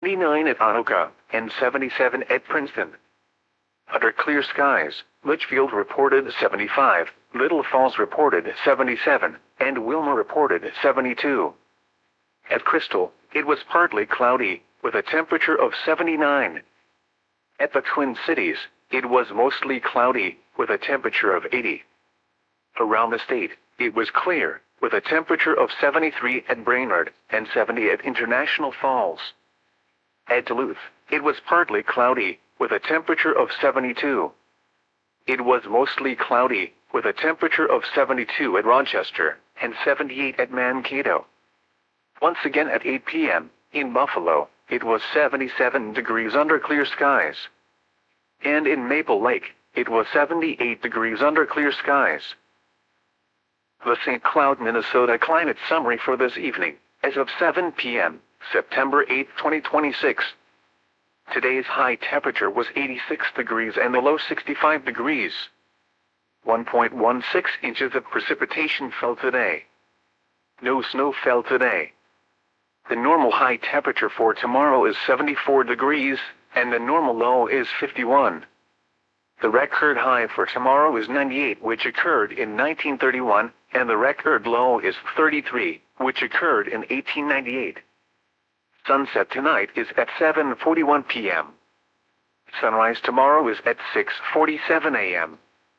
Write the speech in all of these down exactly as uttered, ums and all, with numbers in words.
seventy-nine at Anoka, and seventy-seven at Princeton. Under clear skies, Litchfield reported seventy-five, Little Falls reported seventy-seven, and Wilmer reported seventy-two. At Crystal, it was partly cloudy, with a temperature of seventy-nine. At the Twin Cities, it was mostly cloudy, with a temperature of eighty. Around the state, it was clear, with a temperature of seventy-three at Brainerd, and seventy at International Falls. At Duluth, it was partly cloudy, with a temperature of seventy-two. It was mostly cloudy, with a temperature of seventy-two at Rochester, and seventy-eight at Mankato. Once again at eight p m, in Buffalo, it was seventy-seven degrees under clear skies. And in Maple Lake, it was seventy-eight degrees under clear skies. The Saint Cloud, Minnesota climate summary for this evening, as of seven p m, September eighth, twenty twenty-six. Today's high temperature was eighty-six degrees and the low sixty-five degrees. one point one six inches of precipitation fell today. No snow fell today. The normal high temperature for tomorrow is seventy-four degrees, and the normal low is fifty-one. The record high for tomorrow is ninety-eight, which occurred in nineteen thirty-one, and the record low is thirty-three, which occurred in eighteen ninety-eight. Sunset tonight is at seven forty-one p m Sunrise tomorrow is at six forty-seven a m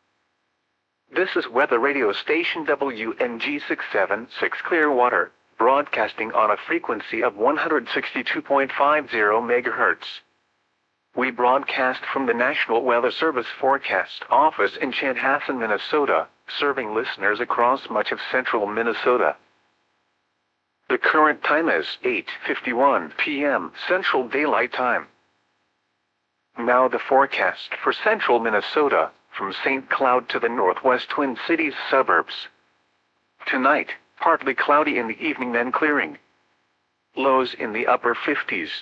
This is weather radio station W N G six seven six Clearwater, broadcasting on a frequency of one hundred sixty-two point five zero megahertz. We broadcast from the National Weather Service Forecast Office in Chanhassen, Minnesota, serving listeners across much of central Minnesota. The current time is eight fifty-one p m Central Daylight Time. Now the forecast for central Minnesota, from Saint Cloud to the northwest Twin Cities suburbs. Tonight, partly cloudy in the evening, then clearing. Lows in the upper fifties.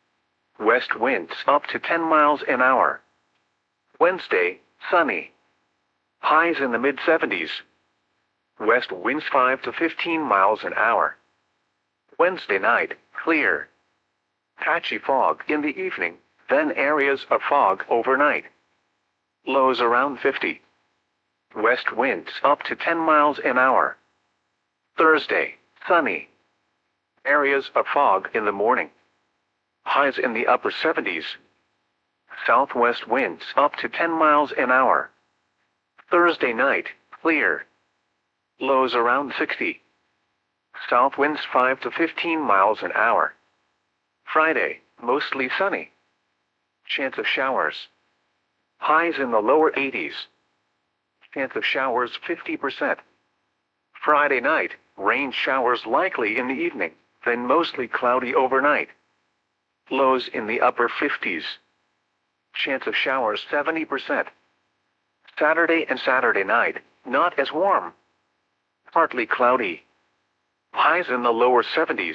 West winds up to ten miles an hour. Wednesday, sunny. Highs in the mid seventies. West winds five to fifteen miles an hour. Wednesday night, clear. Patchy fog in the evening, then areas of fog overnight. Lows around fifty. West winds up to ten miles an hour. Thursday, sunny. Areas of fog in the morning. Highs in the upper seventies. Southwest winds up to ten miles an hour. Thursday night, clear. Lows around sixty. South winds five to fifteen miles an hour. Friday, mostly sunny. Chance of showers. Highs in the lower eighties. Chance of showers fifty percent. Friday night, rain showers likely in the evening, then mostly cloudy overnight. Lows in the upper fifties. Chance of showers seventy percent. Saturday and Saturday night, not as warm. Partly cloudy. Highs in the lower seventies.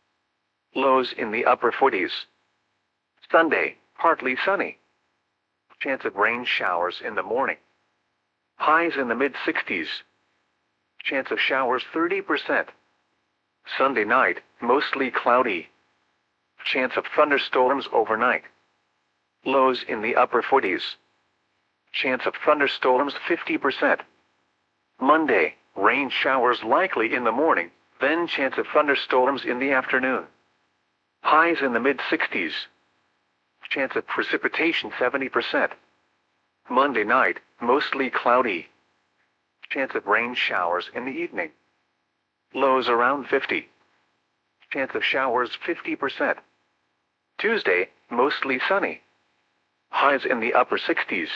Lows in the upper forties. Sunday, partly sunny. Chance of rain showers in the morning. Highs in the mid sixties. Chance of showers thirty percent. Sunday night, mostly cloudy. Chance of thunderstorms overnight. Lows in the upper forties. Chance of thunderstorms fifty percent. Monday, rain showers likely in the morning, then chance of thunderstorms in the afternoon. Highs in the mid sixties. Chance of precipitation seventy percent. Monday night, mostly cloudy. Chance of rain showers in the evening. Lows around fifty. Chance of showers fifty percent. Tuesday, mostly sunny. Highs in the upper sixties.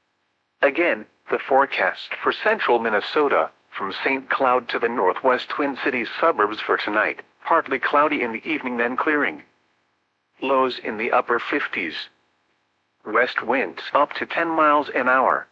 Again, the forecast for central Minnesota, from Saint Cloud to the northwest Twin Cities suburbs for tonight, partly cloudy in the evening, then clearing. Lows in the upper fifties. West winds up to ten miles an hour.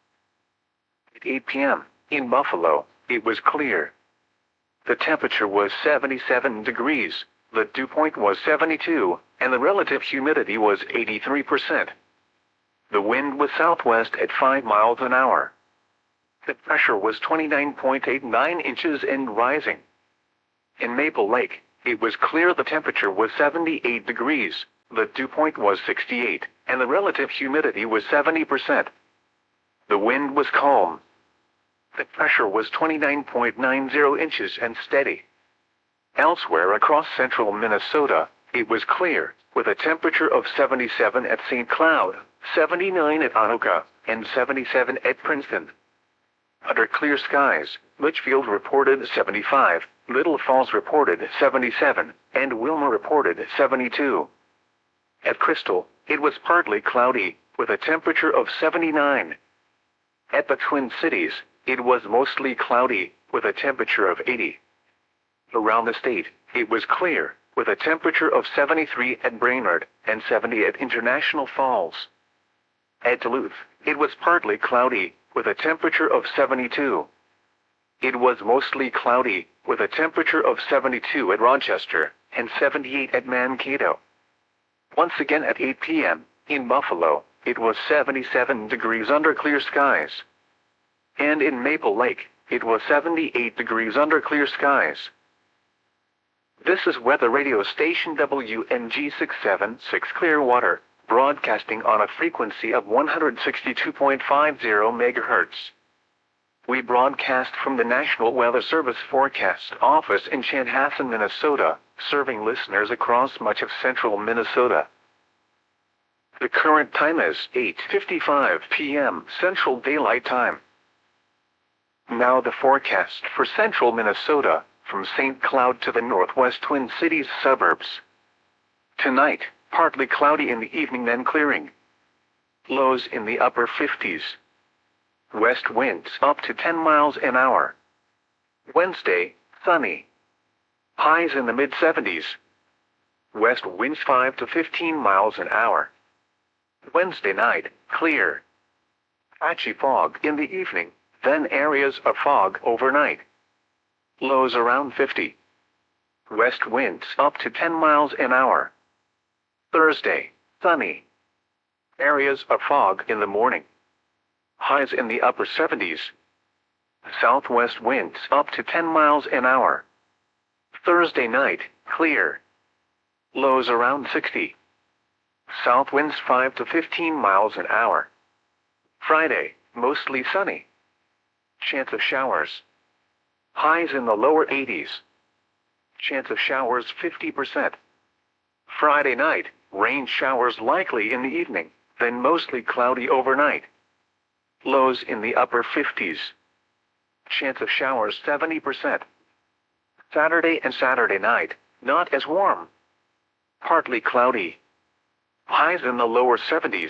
At eight p m, in Buffalo, it was clear. The temperature was seventy-seven degrees, the dew point was seventy-two, and the relative humidity was eighty-three percent. The wind was southwest at five miles an hour. The pressure was twenty-nine point eight nine inches and rising. In Maple Lake, it was clear. The temperature was seventy-eight degrees, The dew point was sixty-eight, and the relative humidity was seventy percent. The wind was calm. The pressure was twenty-nine point nine zero inches and steady. Elsewhere across central Minnesota, it was clear, with a temperature of seventy-seven at Saint Cloud, seventy-nine at Anoka, and seventy-seven at Princeton. Under clear skies, Litchfield reported seventy-five, Little Falls reported seventy-seven, and Wilmer reported seventy-two. At Crystal, it was partly cloudy, with a temperature of seventy-nine. At the Twin Cities, it was mostly cloudy, with a temperature of eighty. Around the state, it was clear, with a temperature of seventy-three at Brainerd, and seventy at International Falls. At Duluth, it was partly cloudy, with a temperature of seventy-two. It was mostly cloudy, with a temperature of seventy-two at Rochester, and seventy-eight at Mankato. Once again at eight p m, in Buffalo, it was seventy-seven degrees under clear skies. And in Maple Lake, it was seventy-eight degrees under clear skies. This is weather radio station W N G six seven six Clearwater, broadcasting on a frequency of one hundred sixty-two point five zero megahertz. We broadcast from the National Weather Service Forecast Office in Chanhassen, Minnesota, serving listeners across much of central Minnesota. The current time is eight fifty-five p m Central Daylight Time. Now the forecast for central Minnesota, from Saint Cloud to the northwest Twin Cities suburbs. Tonight, partly cloudy in the evening, then clearing. Lows in the upper fifties. West winds up to ten miles an hour. Wednesday, sunny. Highs in the mid seventies. West winds five to fifteen miles an hour. Wednesday night, clear. Patchy fog in the evening, then areas of fog overnight. Lows around fifty. West winds up to ten miles an hour. Thursday, sunny. Areas of fog in the morning. Highs in the upper seventies. Southwest winds up to ten miles an hour. Thursday night, clear. Lows around sixty. South winds five to fifteen miles an hour. Friday, mostly sunny. Chance of showers. Highs in the lower eighties. Chance of showers fifty percent. Friday night, rain showers likely in the evening, then mostly cloudy overnight. Lows in the upper fifties. Chance of showers seventy percent. Saturday and Saturday night, not as warm. Partly cloudy. Highs in the lower seventies.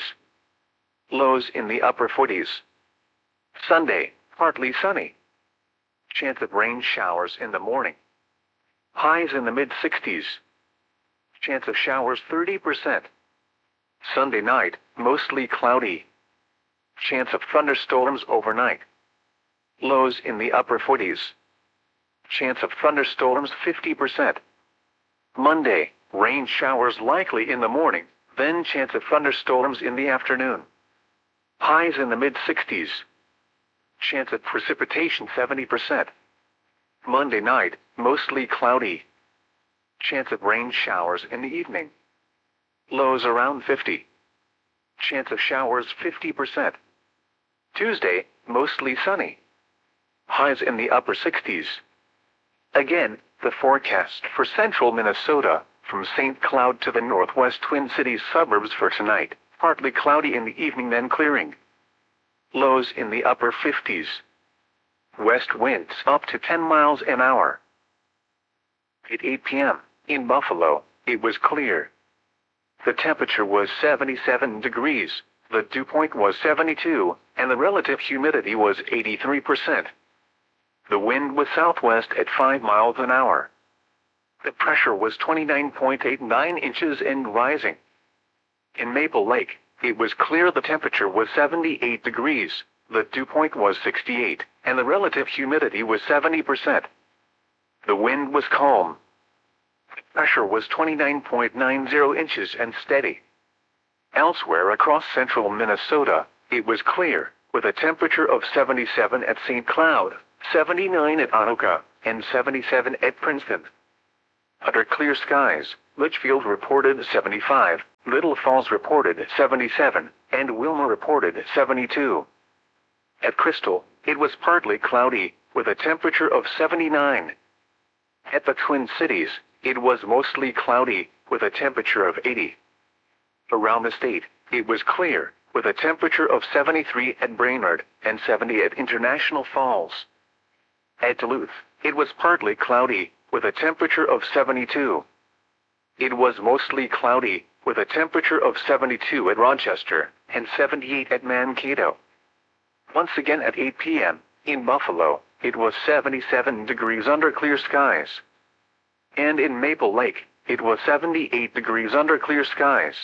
Lows in the upper forties. Sunday, partly sunny. Chance of rain showers in the morning. Highs in the mid sixties. Chance of showers thirty percent. Sunday night, mostly cloudy. Chance of thunderstorms overnight. Lows in the upper forties. Chance of thunderstorms fifty percent. Monday, rain showers likely in the morning, then chance of thunderstorms in the afternoon. Highs in the mid sixties. Chance of precipitation seventy percent. Monday night, mostly cloudy. Chance of rain showers in the evening. Lows around fifty. Chance of showers fifty percent. Tuesday, mostly sunny. Highs in the upper sixties. Again, the forecast for central Minnesota, from Saint Cloud to the northwest Twin Cities suburbs for tonight, partly cloudy in the evening, then clearing. Lows in the upper fifties. West winds up to ten miles an hour. At eight p m, in Buffalo, it was clear. The temperature was seventy-seven degrees, the dew point was seventy-two, and the relative humidity was eighty-three percent. The wind was southwest at five miles an hour. The pressure was twenty-nine point eight nine inches and rising. In Maple Lake, it was clear. The temperature was seventy-eight degrees, the dew point was sixty-eight, and the relative humidity was seventy percent. The wind was calm. The pressure was twenty-nine point nine zero inches and steady. Elsewhere across central Minnesota, it was clear, with a temperature of seventy-seven at Saint Cloud, seventy-nine at Anoka, and seventy-seven at Princeton. Under clear skies, Litchfield reported seventy-five, Little Falls reported seventy-seven, and Wilmer reported seventy-two. At Crystal, it was partly cloudy, with a temperature of seventy-nine. At the Twin Cities, it was mostly cloudy, with a temperature of eighty. Around the state, it was clear, with a temperature of seventy-three at Brainerd and seventy at International Falls. At Duluth, it was partly cloudy, with a temperature of seventy-two. It was mostly cloudy, with a temperature of seventy-two at Rochester and seventy-eight at Mankato. Once again at eight p m, in Buffalo, it was seventy-seven degrees under clear skies. And in Maple Lake, it was seventy-eight degrees under clear skies.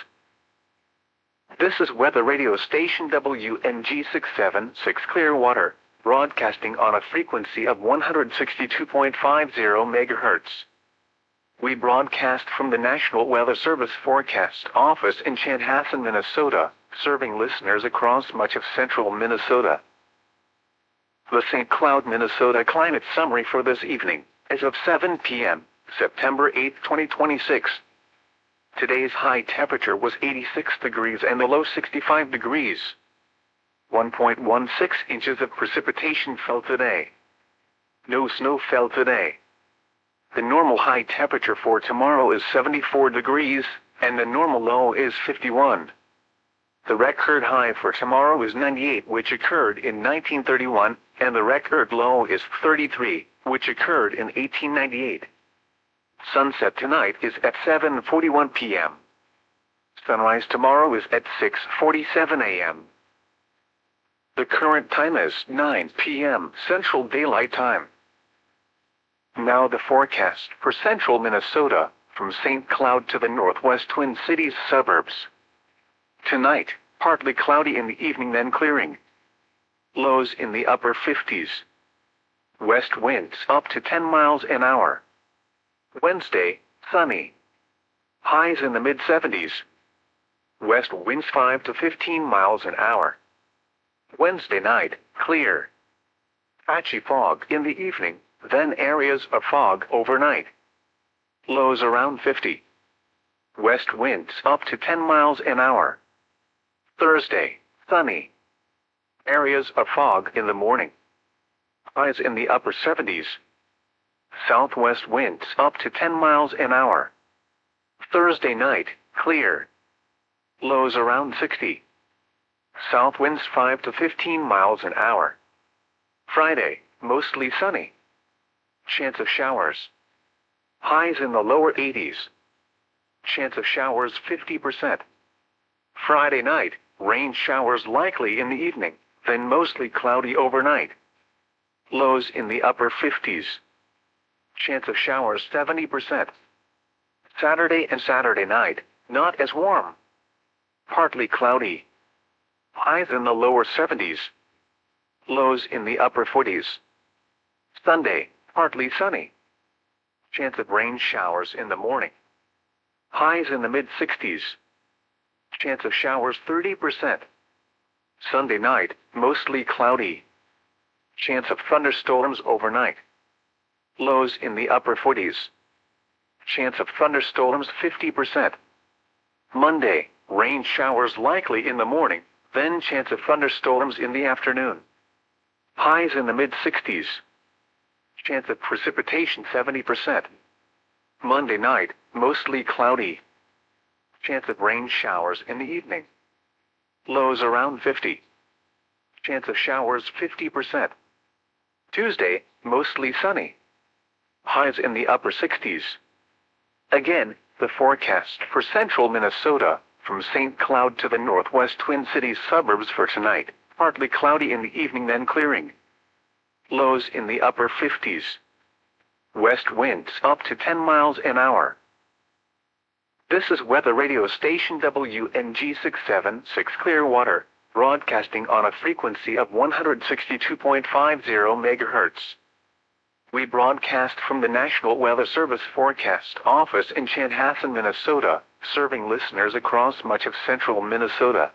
This is weather radio station W N G six seven six Clearwater, broadcasting on a frequency of one hundred sixty-two point five zero megahertz. We broadcast from the National Weather Service Forecast Office in Chanhassen, Minnesota, serving listeners across much of central Minnesota. The Saint Cloud, Minnesota climate summary for this evening, as of seven p m, September eighth, twenty twenty-six. Today's high temperature was eighty-six degrees and the low sixty-five degrees. one point one six inches of precipitation fell today. No snow fell today. The normal high temperature for tomorrow is seventy-four degrees, and the normal low is fifty-one. The record high for tomorrow is ninety-eight, which occurred in nineteen thirty-one, and the record low is thirty-three, which occurred in eighteen ninety-eight. Sunset tonight is at seven forty-one p m Sunrise tomorrow is at six forty-seven a m The current time is nine p m Central Daylight Time. Now the forecast for central Minnesota, from Saint Cloud to the northwest Twin Cities suburbs. Tonight, partly cloudy in the evening, then clearing. Lows in the upper fifties. West winds up to ten miles an hour. Wednesday, sunny. Highs in the mid seventies. West winds five to fifteen miles an hour. Wednesday night, clear. Patchy fog in the evening, then areas of fog overnight. Lows around fifty. West winds up to ten miles an hour. Thursday, sunny. Areas of fog in the morning. Highs in the upper seventies. Southwest winds up to ten miles an hour. Thursday night, clear. Lows around sixty. South winds five to fifteen miles an hour. Friday, mostly sunny. Chance of showers. Highs in the lower eighties. Chance of showers fifty percent. Friday night, rain showers likely in the evening, then mostly cloudy overnight. Lows in the upper fifties. Chance of showers seventy percent. Saturday and Saturday night, not as warm. Partly cloudy. Highs in the lower seventies. Lows in the upper forties. Sunday, partly sunny. Chance of rain showers in the morning. Highs in the mid sixties. Chance of showers thirty percent. Sunday night, mostly cloudy. Chance of thunderstorms overnight. Lows in the upper forties. Chance of thunderstorms fifty percent. Monday, rain showers likely in the morning, then chance of thunderstorms in the afternoon. Highs in the mid sixties. Chance of precipitation seventy percent. Monday night, mostly cloudy. Chance of rain showers in the evening. Lows around fifty. Chance of showers fifty percent. Tuesday, mostly sunny. Highs in the upper sixties. Again, the forecast for central Minnesota, from Saint Cloud to the northwest Twin Cities suburbs for tonight, partly cloudy in the evening, then clearing. Lows in the upper fifties. West winds up to ten miles an hour. This is weather radio station W N G six seven six Clearwater, broadcasting on a frequency of one hundred sixty-two point five zero megahertz. We broadcast from the National Weather Service Forecast Office in Chanhassen, Minnesota, serving listeners across much of central Minnesota.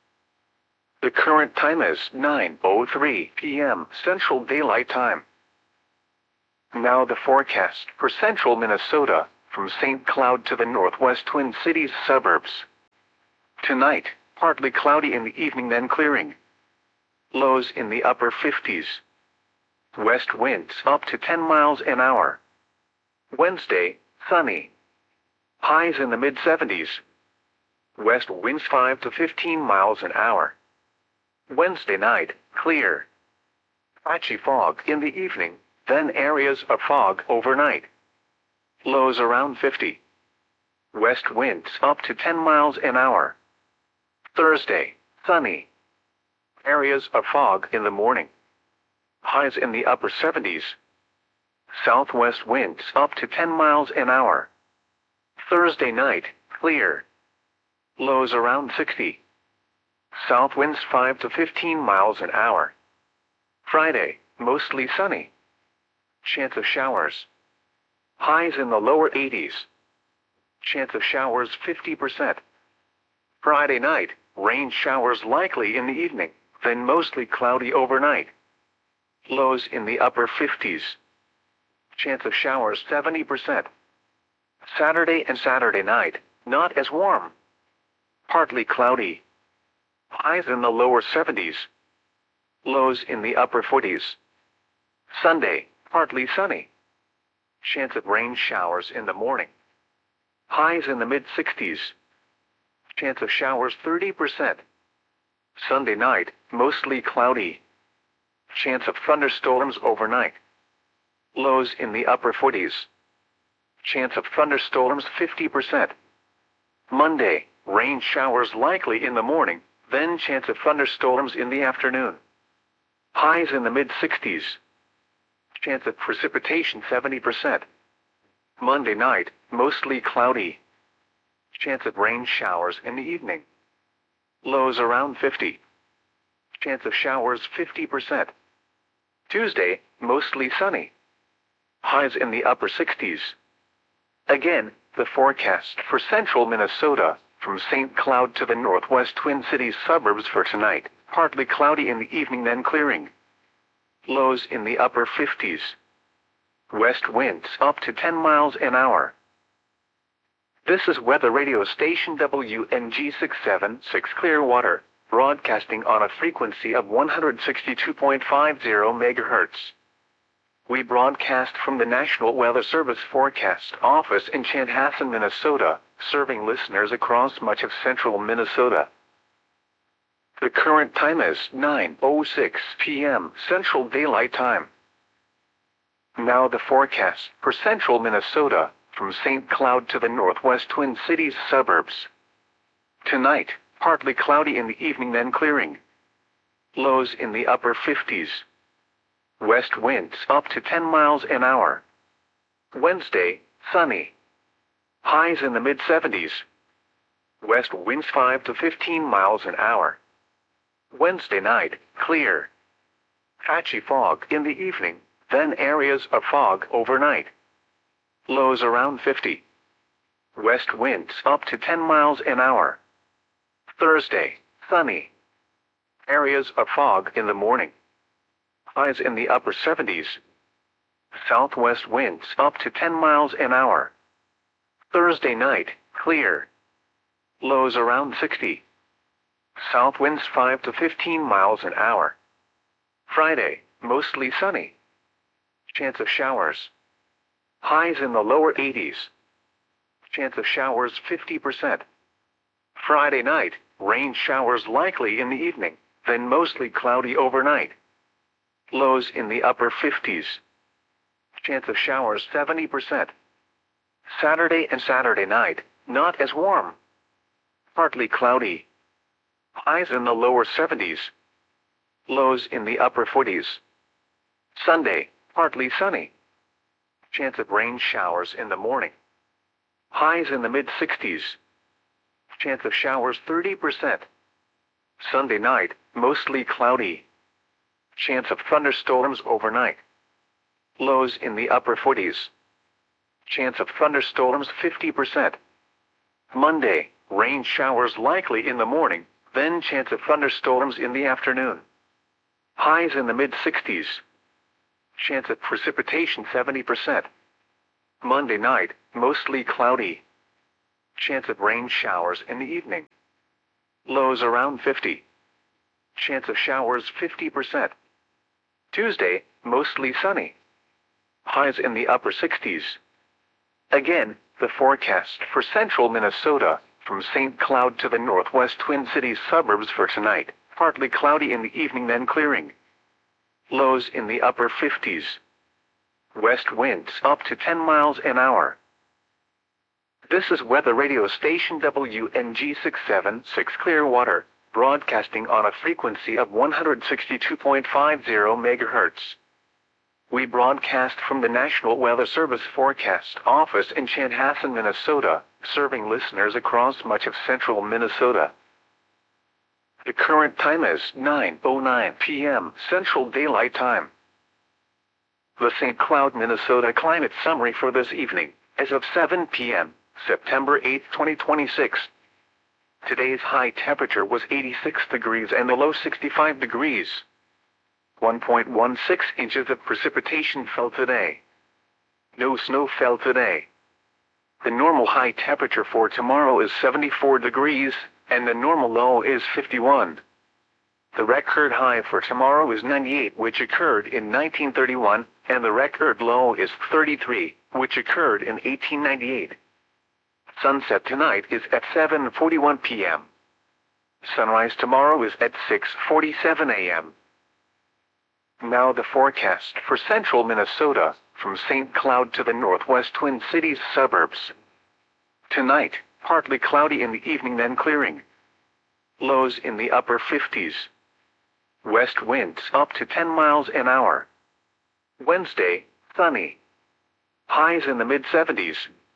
The current time is nine oh three p m Central Daylight Time. Now the forecast for central Minnesota, from Saint Cloud to the northwest Twin Cities suburbs. Tonight, partly cloudy in the evening then clearing. Lows in the upper fifties. West winds up to ten miles an hour. Wednesday, sunny. Highs in the mid seventies. West winds five to fifteen miles an hour. Wednesday night, clear. Patchy fog in the evening, then areas of fog overnight. Lows around fifty. West winds up to ten miles an hour. Thursday, sunny. Areas of fog in the morning. Highs in the upper seventies. Southwest winds up to ten miles an hour. Thursday night, clear. Lows around sixty. South winds five to fifteen miles an hour. Friday, mostly sunny. Chance of showers. Highs in the lower eighties. Chance of showers fifty percent. Friday night, rain showers likely in the evening, then mostly cloudy overnight. Lows in the upper fifties. Chance of showers seventy percent. Saturday and Saturday night, not as warm. Partly cloudy. Highs in the lower seventies. Lows in the upper forties. Sunday, partly sunny. Chance of rain showers in the morning. Highs in the mid sixties. Chance of showers thirty percent. Sunday night, mostly cloudy. Chance of thunderstorms overnight. Lows in the upper forties. Chance of thunderstorms fifty percent. Monday, rain showers likely in the morning, then chance of thunderstorms in the afternoon. Highs in the mid sixties. Chance of precipitation seventy percent. Monday night, mostly cloudy. Chance of rain showers in the evening. Lows around fifty. Chance of showers fifty percent. Tuesday, mostly sunny. Highs in the upper sixties. Again, the forecast for central Minnesota, from Saint Cloud to the northwest Twin Cities suburbs for tonight, partly cloudy in the evening then clearing. Lows in the upper fifties. West winds up to ten miles an hour. This is weather radio station W N G six seven six Clearwater, broadcasting on a frequency of one hundred sixty-two point five zero megahertz. We broadcast from the National Weather Service Forecast Office in Chanhassen, Minnesota, serving listeners across much of central Minnesota. The current time is nine oh six p m Central Daylight Time. Now the forecast for central Minnesota, from Saint Cloud to the northwest Twin Cities suburbs. Tonight, partly cloudy in the evening then clearing. Lows in the upper fifties. West winds up to ten miles an hour. Wednesday, sunny. Highs in the mid seventies. West winds five to fifteen miles an hour. Wednesday night, clear. Patchy fog in the evening, then areas of fog overnight. Lows around fifty. West winds up to ten miles an hour. Thursday, sunny. Areas of fog in the morning. Highs in the upper seventies. Southwest winds up to ten miles an hour. Thursday night, clear. Lows around sixty. South winds five to fifteen miles an hour. Friday, mostly sunny. Chance of showers. Highs in the lower eighties. Chance of showers fifty percent. Friday night, rain showers likely in the evening, then mostly cloudy overnight. Lows in the upper fifties. Chance of showers seventy percent. Saturday and Saturday night, not as warm. Partly cloudy. Highs in the lower seventies. Lows in the upper forties. Sunday, partly sunny. Chance of rain showers in the morning. Highs in the mid sixties. Chance of showers thirty percent. Sunday night, mostly cloudy. Chance of thunderstorms overnight. Lows in the upper forties. Chance of thunderstorms fifty percent. Monday, rain showers likely in the morning, then chance of thunderstorms in the afternoon. Highs in the mid sixties. Chance of precipitation seventy percent. Monday night, mostly cloudy. Chance of rain showers in the evening. Lows around fifty. Chance of showers fifty percent. Tuesday, mostly sunny. Highs in the upper sixties. Again, the forecast for central Minnesota, from Saint Cloud to the northwest Twin Cities suburbs for tonight, partly cloudy in the evening then clearing. Lows in the upper fifties. West winds up to ten miles an hour. This is weather radio station W N G six seven six Clearwater, broadcasting on a frequency of one hundred sixty-two point five zero megahertz. We broadcast from the National Weather Service Forecast Office in Chanhassen, Minnesota, serving listeners across much of central Minnesota. The current time is nine oh nine p m Central Daylight Time. The Saint Cloud, Minnesota climate summary for this evening, as of seven p m, September eighth, twenty twenty-six. Today's high temperature was eighty-six degrees and the low sixty-five degrees. one point one six inches of precipitation fell today. No snow fell today. The normal high temperature for tomorrow is seventy-four degrees, and the normal low is fifty-one. The record high for tomorrow is ninety-eight, which occurred in nineteen thirty-one, and the record low is thirty-three, which occurred in eighteen ninety-eight. Sunset tonight is at seven forty-one p m Sunrise tomorrow is at six forty-seven a m Now the forecast for central Minnesota, from Saint Cloud to the northwest Twin Cities suburbs. Tonight, partly cloudy in the evening then clearing. Lows in the upper fifties. West winds up to ten miles an hour. Wednesday, sunny. Highs in the mid seventies.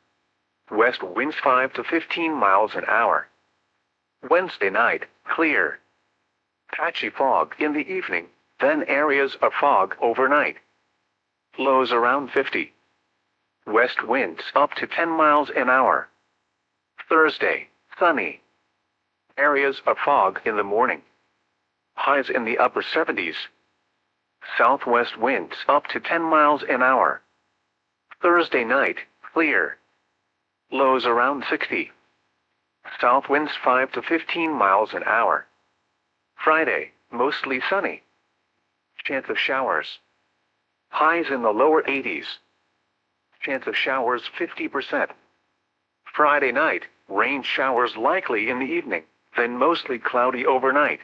West winds five to fifteen miles an hour. Wednesday night, clear. Patchy fog in the evening, then areas of fog overnight. Lows around fifty. West winds up to ten miles an hour. Thursday, sunny. Areas of fog in the morning. Highs in the upper seventies. Southwest winds up to ten miles an hour. Thursday night, clear. Lows around sixty. South winds five to fifteen miles an hour. Friday, mostly sunny. Chance of showers. Highs in the lower eighties. Chance of showers fifty percent. Friday night, rain showers likely in the evening, then mostly cloudy overnight.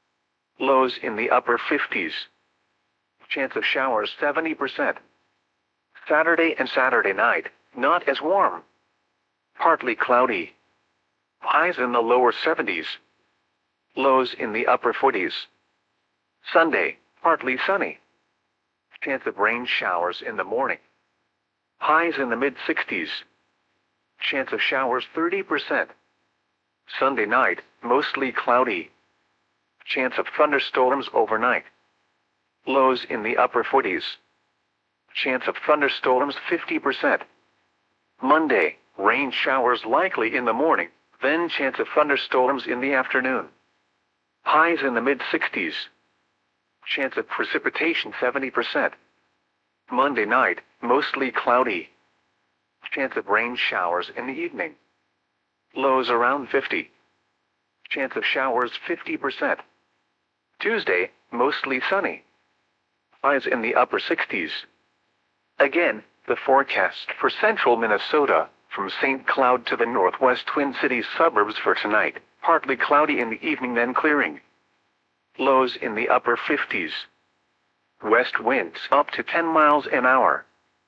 Lows in the upper fifties. Chance of showers seventy percent. Saturday and Saturday night, not as warm. Partly cloudy. Highs in the lower seventies. Lows in the upper forties. Sunday, partly sunny. Chance of rain showers in the morning. Highs in the mid sixties. Chance of showers thirty percent. Sunday night, mostly cloudy. Chance of thunderstorms overnight. Lows in the upper forties. Chance of thunderstorms fifty percent. Monday, rain showers likely in the morning, then chance of thunderstorms in the afternoon. Highs in the mid sixties. Chance of precipitation seventy percent. Monday night, mostly cloudy. Chance of rain showers in the evening. Lows around fifty. Chance of showers fifty percent. Tuesday, mostly sunny. Highs in the upper sixties. Again, the forecast for central Minnesota, from Saint Cloud to the northwest Twin Cities suburbs for tonight, partly cloudy in the evening then clearing. Lows in the upper fifties. West winds up to ten miles an hour.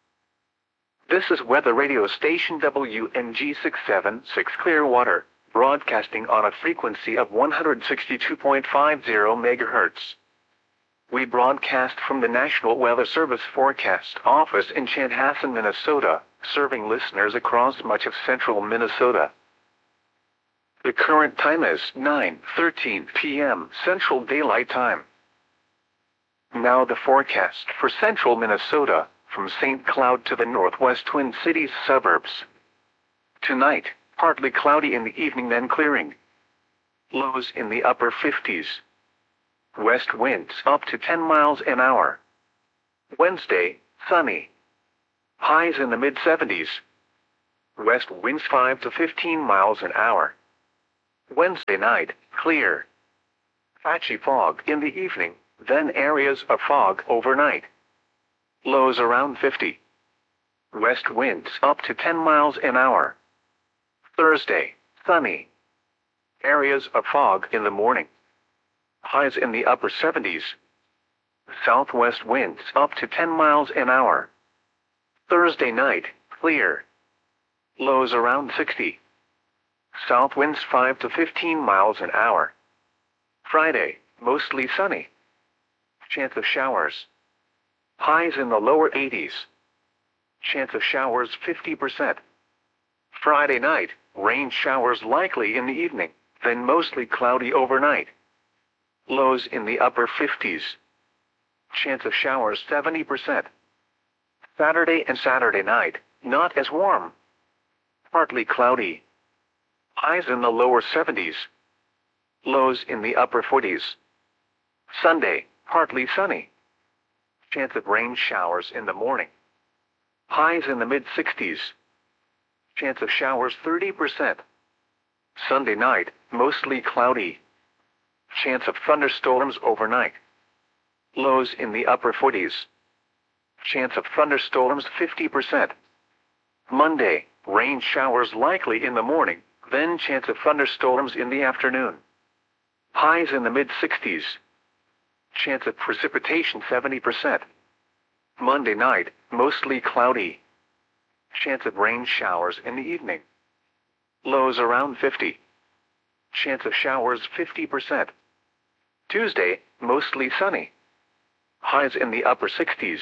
This is weather radio station W N G six seven six Clearwater, broadcasting on a frequency of one hundred sixty-two point five zero megahertz. We broadcast from the National Weather Service Forecast Office in Chanhassen, Minnesota, serving listeners across much of central Minnesota. The current time is nine thirteen p m Central Daylight Time. Now the forecast for central Minnesota, from Saint Cloud to the northwest Twin Cities suburbs. Tonight, partly cloudy in the evening then clearing. Lows in the upper fifties. West winds up to ten miles an hour. Wednesday, sunny. Highs in the mid seventies. West winds five to fifteen miles an hour. Wednesday night, clear. Patchy fog in the evening, then areas of fog overnight. Lows around fifty. West winds up to ten miles an hour. Thursday, sunny. Areas of fog in the morning. Highs in the upper seventies. Southwest winds up to ten miles an hour. Thursday night, clear. Lows around sixty. South winds five to fifteen miles an hour. Friday, mostly sunny. Chance of showers. Highs in the lower eighties. Chance of showers fifty percent. Friday night, rain showers likely in the evening, then mostly cloudy overnight. Lows in the upper fifties. Chance of showers seventy percent. Saturday and Saturday night, not as warm. Partly cloudy. Highs in the lower seventies. Lows in the upper forties. Sunday, partly sunny. Chance of rain showers in the morning. Highs in the mid sixties. Chance of showers thirty percent. Sunday night, mostly cloudy. Chance of thunderstorms overnight. Lows in the upper forties. Chance of thunderstorms fifty percent. Monday, rain showers likely in the morning, then chance of thunderstorms in the afternoon. Highs in the mid sixties. Chance of precipitation seventy percent. Monday night, mostly cloudy. Chance of rain showers in the evening. Lows around fifty. Chance of showers fifty percent. Tuesday, mostly sunny. Highs in the upper sixties.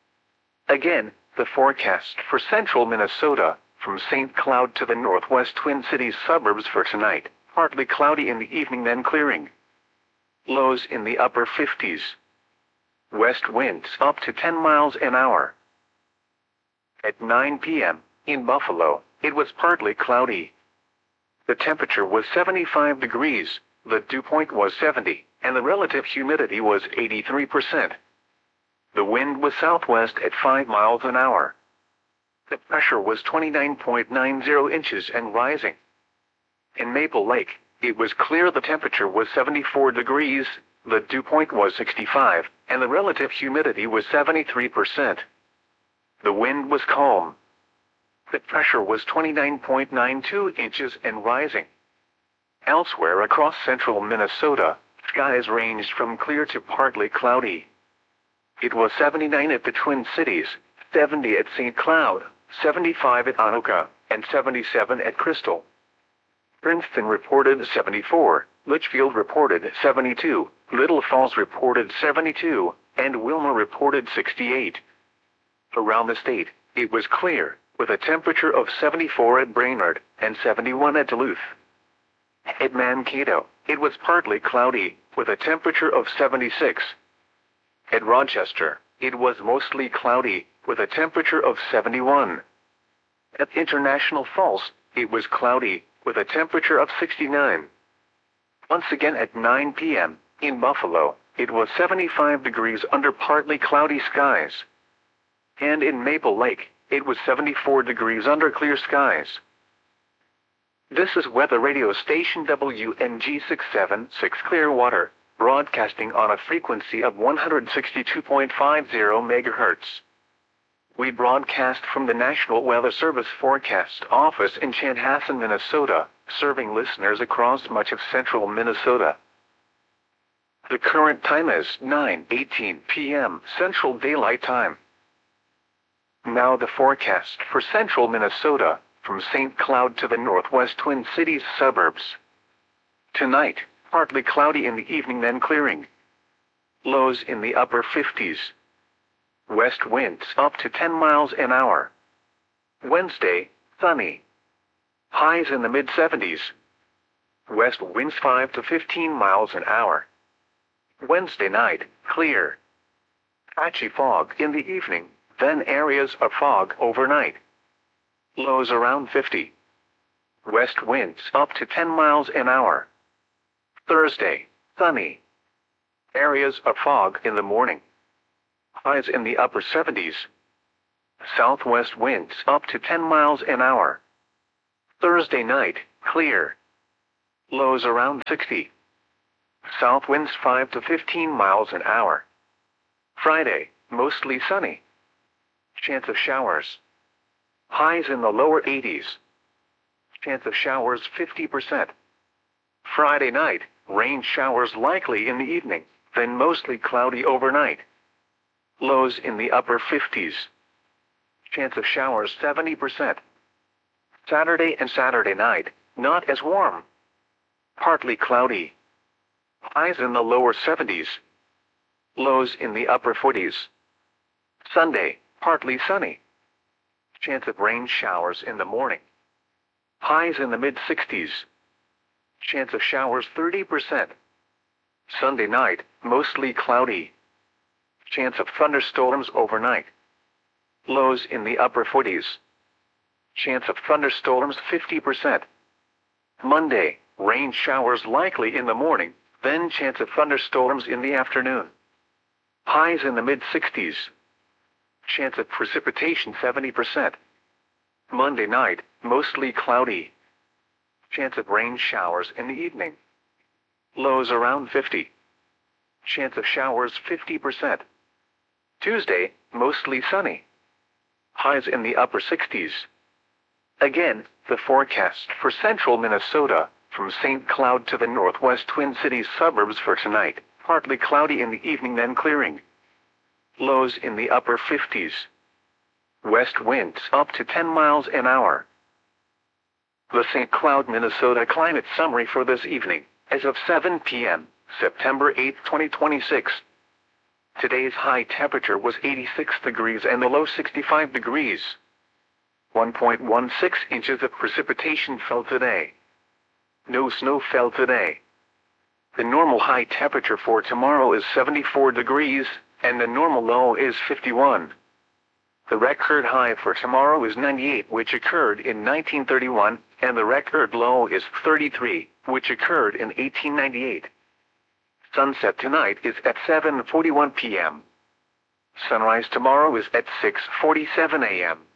Again, the forecast for central Minnesota, from Saint Cloud to the northwest Twin Cities suburbs for tonight, partly cloudy in the evening then clearing. Lows in the upper fifties. West winds up to ten miles an hour. At nine p m, in Buffalo, it was partly cloudy. The temperature was seventy-five degrees, the dew point was seventy, and the relative humidity was eighty-three percent. The wind was southwest at five miles an hour. The pressure was twenty-nine point nine zero inches and rising. In Maple Lake, it was clear. The temperature was seventy-four degrees, the dew point was sixty-five, and the relative humidity was seventy-three percent. The wind was calm. The pressure was twenty-nine point nine two inches and rising. Elsewhere across central Minnesota, skies ranged from clear to partly cloudy. It was seventy-nine at the Twin Cities, seventy at Saint Cloud, seventy-five at Anoka, and seventy-seven at Crystal. Princeton reported seventy-four, Litchfield reported seventy-two, Little Falls reported seventy-two, and Wilma reported sixty-eight. Around the state, it was clear, with a temperature of seventy-four at Brainerd and seventy-one at Duluth. At Mankato, it was partly cloudy, with a temperature of seventy-six. At Rochester, it was mostly cloudy, with a temperature of seventy-one. At International Falls, it was cloudy, with a temperature of sixty-nine. Once again at nine p m, in Buffalo, it was seventy-five degrees under partly cloudy skies. And in Maple Lake, it was seventy-four degrees under clear skies. This is weather radio station W N G six seven six Clearwater, broadcasting on a frequency of one hundred sixty-two point five zero megahertz. We broadcast from the National Weather Service Forecast Office in Chanhassen, Minnesota, serving listeners across much of central Minnesota. The current time is nine eighteen p m Central Daylight Time. Now the forecast for central Minnesota, from Saint Cloud to the northwest Twin Cities suburbs. Tonight, partly cloudy in the evening then clearing. Lows in the upper fifties. West winds up to ten miles an hour. Wednesday, sunny. Highs in the mid seventies. West winds five to fifteen miles an hour. Wednesday night, clear. Patchy fog in the evening, then areas of fog overnight. Lows around fifty. West winds up to ten miles an hour. Thursday, sunny. Areas of fog in the morning. Highs in the upper seventies. Southwest winds up to ten miles an hour. Thursday night, clear. Lows around sixty. South winds five to fifteen miles an hour. Friday, mostly sunny. Chance of showers. Highs in the lower eighties. Chance of showers fifty percent. Friday night, rain showers likely in the evening, then mostly cloudy overnight. Lows in the upper fifties. Chance of showers seventy percent. Saturday and Saturday night, not as warm. Partly cloudy. Highs in the lower seventies. Lows in the upper forties. Sunday, partly sunny. Chance of rain showers in the morning. Highs in the mid-sixties. Chance of showers thirty percent. Sunday night, mostly cloudy. Chance of thunderstorms overnight. Lows in the upper forties. Chance of thunderstorms fifty percent. Monday, rain showers likely in the morning, then chance of thunderstorms in the afternoon. Highs in the mid-sixties. Chance of precipitation seventy percent. Monday night, mostly cloudy. Chance of rain showers in the evening. Lows around fifty. Chance of showers fifty percent. Tuesday, mostly sunny. Highs in the upper sixties. Again, the forecast for central Minnesota, from Saint Cloud to the northwest Twin Cities suburbs for tonight, partly cloudy in the evening then clearing. Lows in the upper fifties. West winds up to ten miles an hour. The Saint Cloud, Minnesota climate summary for this evening, as of seven p m, September eighth, twenty twenty-six. Today's high temperature was eighty-six degrees and the low sixty-five degrees. one point one six inches of precipitation fell today. No snow fell today. The normal high temperature for tomorrow is seventy-four degrees, and the normal low is fifty-one. The record high for tomorrow is ninety-eight, which occurred in nineteen thirty-one, and the record low is thirty-three, which occurred in eighteen ninety-eight. Sunset tonight is at seven forty-one p m Sunrise tomorrow is at six forty-seven a m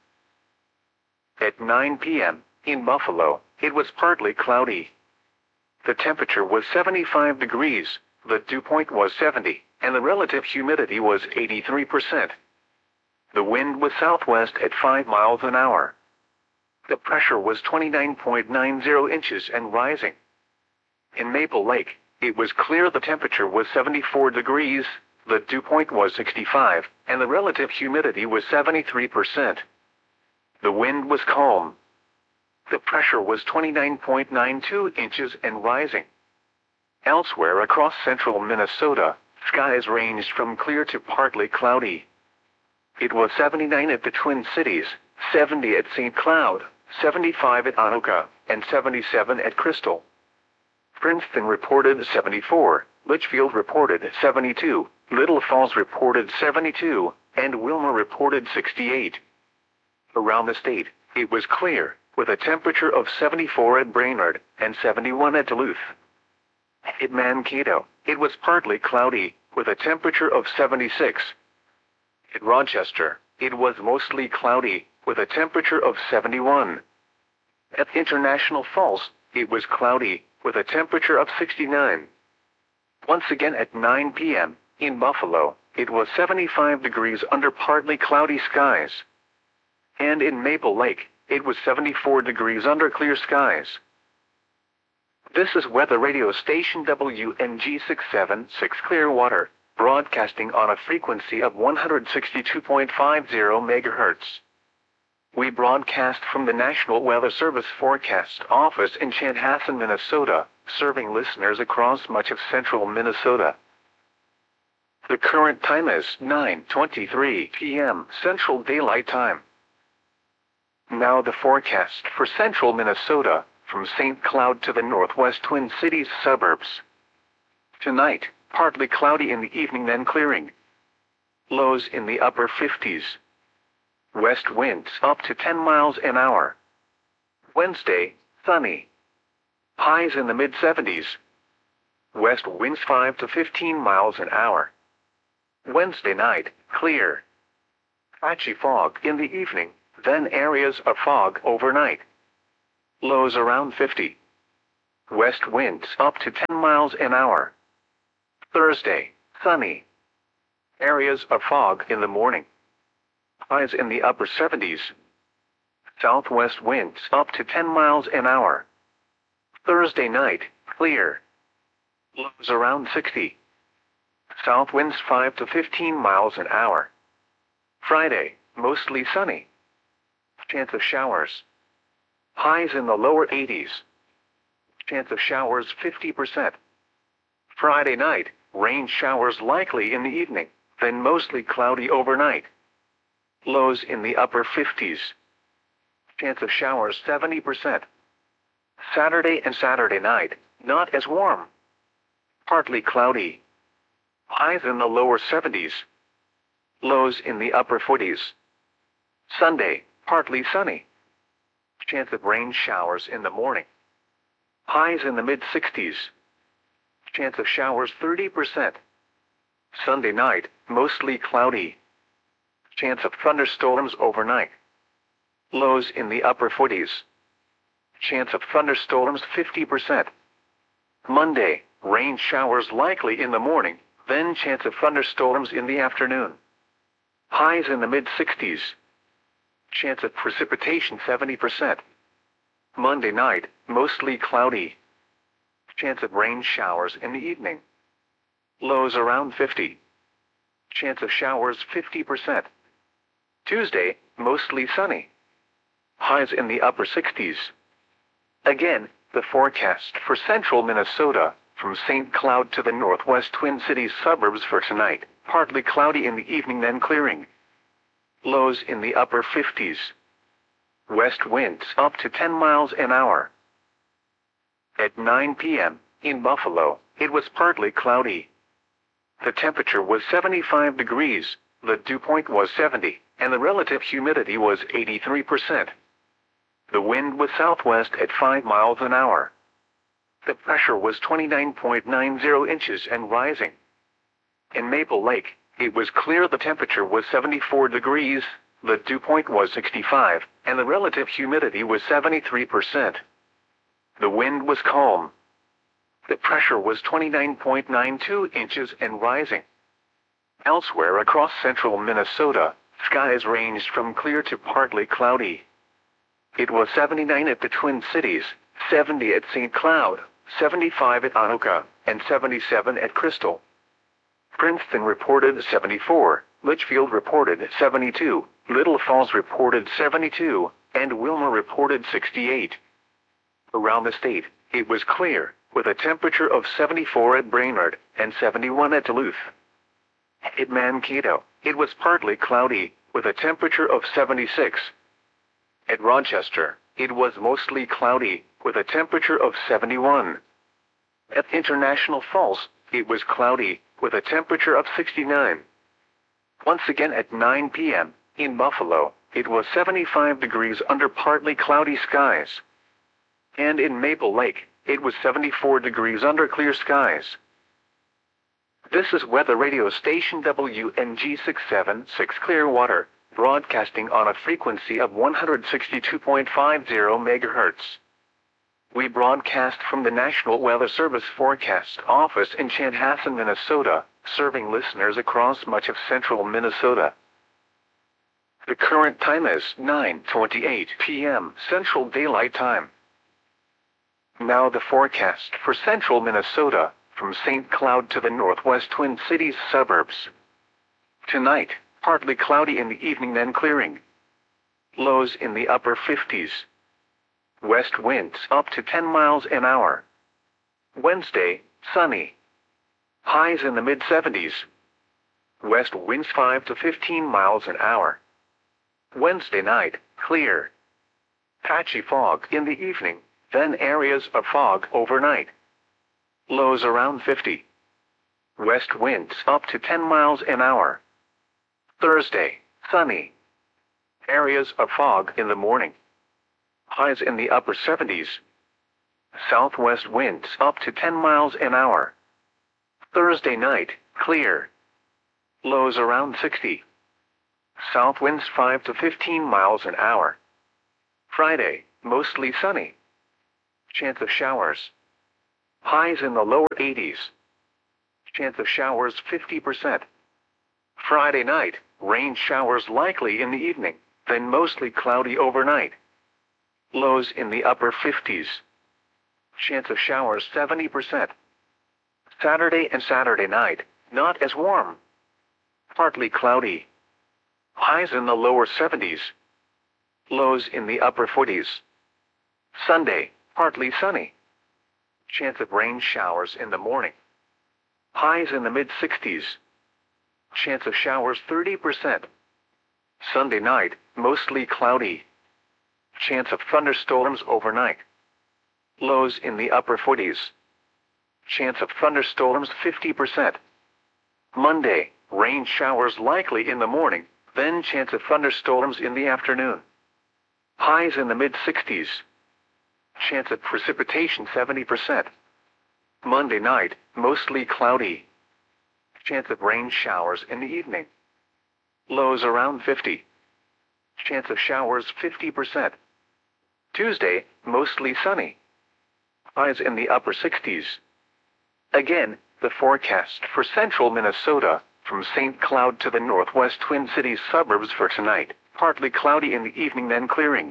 At nine p m, in Buffalo, it was partly cloudy. The temperature was seventy-five degrees, the dew point was seventy, and the relative humidity was eighty-three percent. The wind was southwest at five miles an hour. The pressure was twenty-nine point nine zero inches and rising. In Maple Lake, it was clear. The temperature was seventy-four degrees, the dew point was sixty-five, and the relative humidity was seventy-three percent. The wind was calm. The pressure was twenty-nine point nine two inches and rising. Elsewhere across central Minnesota, skies ranged from clear to partly cloudy. It was seventy-nine at the Twin Cities, seventy at Saint Cloud, seventy-five at Anoka, and seventy-seven at Crystal. Princeton reported seventy-four, Litchfield reported seventy-two, Little Falls reported seventy-two, and Wilmer reported sixty-eight. Around the state, it was clear, with a temperature of seventy-four at Brainerd and seventy-one at Duluth. At Mankato, it was partly cloudy, with a temperature of seventy-six. At Rochester, it was mostly cloudy, with a temperature of seventy-one. At International Falls, it was cloudy, with a temperature of sixty-nine. Once again at nine p m, in Buffalo, it was seventy-five degrees under partly cloudy skies. And in Maple Lake, it was seventy-four degrees under clear skies. This is weather radio station W N G six seven six Clearwater, broadcasting on a frequency of one hundred sixty-two point five zero megahertz. We broadcast from the National Weather Service Forecast Office in Chanhassen, Minnesota, serving listeners across much of central Minnesota. The current time is nine twenty-three p m Central Daylight Time. Now the forecast for central Minnesota, from Saint Cloud to the northwest Twin Cities suburbs. Tonight, partly cloudy in the evening then clearing. Lows in the upper fifties. West winds up to ten miles an hour. Wednesday, sunny. Highs in the mid-seventies. West winds five to fifteen miles an hour. Wednesday night, clear. Patchy fog in the evening, then areas of fog overnight. Lows around fifty. West winds up to ten miles an hour. Thursday, sunny. Areas of fog in the morning. Highs in the upper seventies. Southwest winds up to ten miles an hour. Thursday night, clear. Lows around sixty. South winds five to fifteen miles an hour. Friday, mostly sunny. Chance of showers. Highs in the lower eighties. Chance of showers fifty percent. Friday night, rain showers likely in the evening, then mostly cloudy overnight. Lows in the upper fifties. Chance of showers seventy percent. Saturday and Saturday night, not as warm. Partly cloudy. Highs in the lower seventies. Lows in the upper forties. Sunday, partly sunny. Chance of rain showers in the morning. Highs in the mid sixties. Chance of showers thirty percent. Sunday night, mostly cloudy. Chance of thunderstorms overnight. Lows in the upper forties. Chance of thunderstorms fifty percent. Monday, rain showers likely in the morning, then chance of thunderstorms in the afternoon. Highs in the mid sixties. Chance of precipitation seventy percent. Monday night, mostly cloudy. Chance of rain showers in the evening. Lows around fifty. Chance of showers fifty percent. Tuesday, mostly sunny. Highs in the upper sixties. Again, the forecast for central Minnesota, from Saint Cloud to the northwest Twin Cities suburbs for tonight, partly cloudy in the evening then clearing. Lows in the upper fifties. West winds up to ten miles an hour. At nine p m, in Buffalo, it was partly cloudy. The temperature was seventy-five degrees, the dew point was seventy, and the relative humidity was eighty-three percent. The wind was southwest at five miles an hour. The pressure was twenty-nine point nine zero inches and rising. In Maple Lake, it was clear the temperature was seventy-four degrees, the dew point was sixty-five, and the relative humidity was seventy-three percent. The wind was calm. The pressure was twenty-nine point nine two inches and rising. Elsewhere across central Minnesota, skies ranged from clear to partly cloudy. It was seventy-nine at the Twin Cities, seventy at Saint Cloud, seventy-five at Anoka, and seventy-seven at Crystal. Princeton reported seventy-four, Litchfield reported seventy-two, Little Falls reported seventy-two, and Wilmer reported sixty-eight. Around the state, it was clear, with a temperature of seventy-four at Brainerd and seventy-one at Duluth. At Mankato, it was partly cloudy, with a temperature of seventy-six. At Rochester, it was mostly cloudy, with a temperature of seventy-one. At International Falls, it was cloudy, with a temperature of sixty-nine. Once again at nine p m, in Buffalo, it was seventy-five degrees under partly cloudy skies. And in Maple Lake, it was seventy-four degrees under clear skies. This is weather radio station W N G six seven six Clearwater, broadcasting on a frequency of one hundred sixty-two point five zero megahertz. We broadcast from the National Weather Service Forecast Office in Chanhassen, Minnesota, serving listeners across much of central Minnesota. The current time is nine twenty-eight p m Central Daylight Time. Now the forecast for central Minnesota, from Saint Cloud to the northwest Twin Cities suburbs. Tonight, partly cloudy in the evening then clearing. Lows in the upper fifties. West winds up to ten miles an hour. Wednesday, sunny. Highs in the mid seventies. West winds five to fifteen miles an hour. Wednesday night, clear. Patchy fog in the evening, then areas of fog overnight. Lows around fifty. West winds up to ten miles an hour. Thursday, sunny. Areas of fog in the morning. Highs in the upper seventies. Southwest winds up to ten miles an hour. Thursday night, clear. Lows around sixty. South winds five to fifteen miles an hour. Friday, mostly sunny. Chance of showers. Highs in the lower eighties. Chance of showers fifty percent. Friday night, rain showers likely in the evening, then mostly cloudy overnight. Lows in the upper fifties. Chance of showers seventy percent. Saturday and Saturday night, not as warm. Partly cloudy. Highs in the lower seventies. Lows in the upper forties. Sunday, partly sunny. Chance of rain showers in the morning. Highs in the mid-sixties. Chance of showers thirty percent. Sunday night, mostly cloudy. Chance of thunderstorms overnight. Lows in the upper forties. Chance of thunderstorms fifty percent. Monday, rain showers likely in the morning, then chance of thunderstorms in the afternoon. Highs in the mid-sixties. Chance of precipitation seventy percent. Monday night, mostly cloudy. Chance of rain showers in the evening. Lows around fifty. Chance of showers fifty percent. Tuesday, mostly sunny. Highs in the upper sixties. Again, the forecast for central Minnesota, from Saint Cloud to the northwest Twin Cities suburbs for tonight, partly cloudy in the evening then clearing.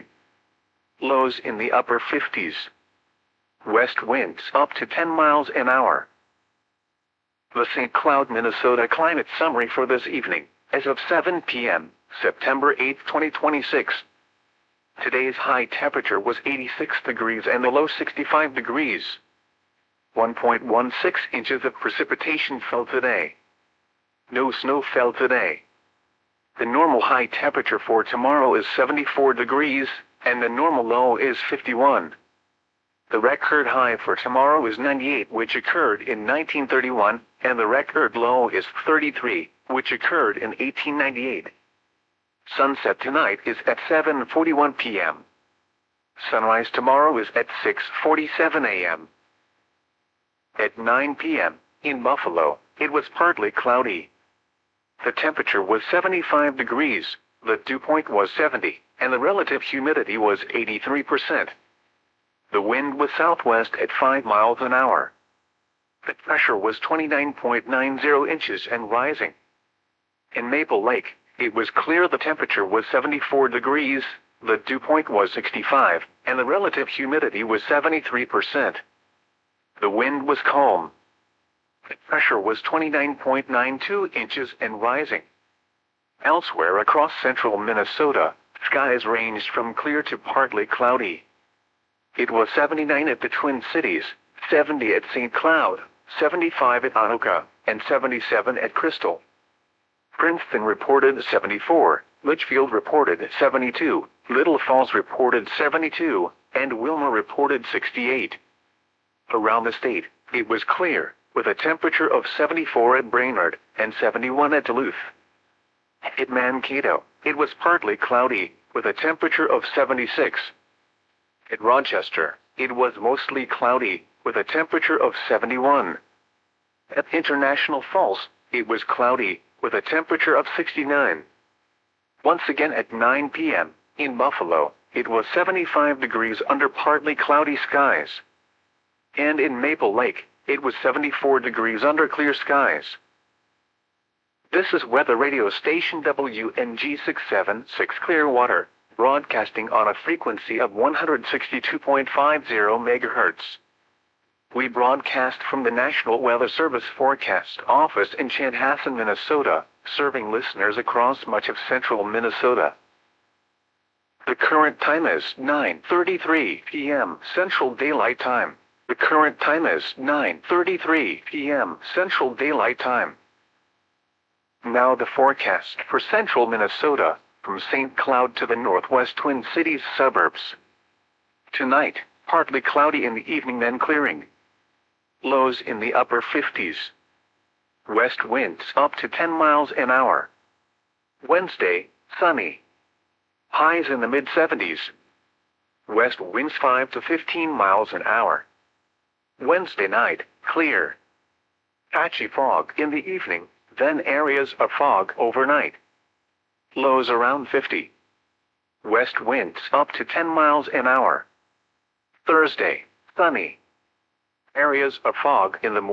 Lows in the upper fifties. West winds up to ten miles an hour. The Saint Cloud, Minnesota climate summary for this evening, as of seven p m, September eighth, twenty twenty-six. Today's high temperature was eighty-six degrees and the low sixty-five degrees. one point one six inches of precipitation fell today. No snow fell today. The normal high temperature for tomorrow is seventy-four degrees, and the normal low is fifty-one. The record high for tomorrow is ninety-eight, which occurred in nineteen thirty-one, and the record low is thirty-three, which occurred in eighteen ninety-eight. Sunset tonight is at seven forty-one p m Sunrise tomorrow is at six forty-seven a m At nine p m, in Buffalo, it was partly cloudy. The temperature was seventy-five degrees, the dew point was seventy, and the relative humidity was eighty-three percent. The wind was southwest at five miles an hour. The pressure was twenty-nine point nine zero inches and rising. In Maple Lake, it was clear. The temperature was seventy-four degrees, the dew point was sixty-five, and the relative humidity was seventy-three percent. The wind was calm. The pressure was twenty-nine point nine two inches and rising. Elsewhere across central Minnesota, skies ranged from clear to partly cloudy. It was seventy-nine at the Twin Cities, seventy at Saint Cloud, seventy-five at Anoka, and seventy-seven at Crystal. Princeton reported seventy-four, Litchfield reported seventy-two, Little Falls reported seventy-two, and Wilmer reported sixty-eight. Around the state, it was clear, with a temperature of seventy-four at Brainerd and seventy-one at Duluth. At Mankato, it was partly cloudy, with a temperature of seventy-six. At Rochester, it was mostly cloudy, with a temperature of seventy-one. At International Falls, it was cloudy, with a temperature of sixty-nine. Once again at nine p m, in Buffalo, it was seventy-five degrees under partly cloudy skies. And in Maple Lake, it was seventy-four degrees under clear skies. This is weather radio station W N G six seven six Clearwater, broadcasting on a frequency of one hundred sixty-two point five zero megahertz. We broadcast from the National Weather Service Forecast Office in Chanhassen, Minnesota, serving listeners across much of central Minnesota. The current time is nine thirty-three p m Central Daylight Time. The current time is nine thirty-three p m Central Daylight Time. Now the forecast for central Minnesota, from Saint Cloud to the northwest Twin Cities suburbs. Tonight, partly cloudy in the evening then clearing. Lows in the upper fifties. West winds up to ten miles an hour. Wednesday, sunny. Highs in the mid-seventies. West winds five to fifteen miles an hour. Wednesday night, clear. Patchy fog in the evening, then areas of fog overnight. Lows around fifty. West winds up to ten miles an hour. Thursday, sunny. Areas of fog in the morning.